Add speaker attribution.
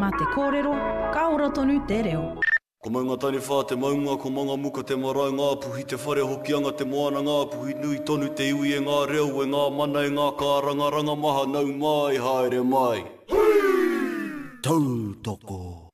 Speaker 1: mā te kōrero, ka ora tonu te reo.
Speaker 2: Ko mai ngā tani whā te maunga, ko manga muka te marae ngā puhi, te whare hoki anga te moana ngā puhi, nui tonu te iwi e ngā reo, e ngā mana e ngā kāranga, ranga maha nau mai, haere mai. Tautoko.